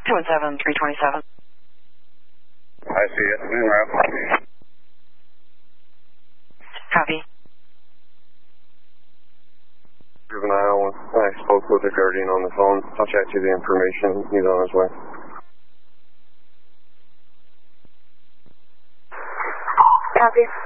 217-327. I see it. En route. Copy. Juvenile, I spoke with the guardian on the phone. I'll check you the information. He's on his way. Copy.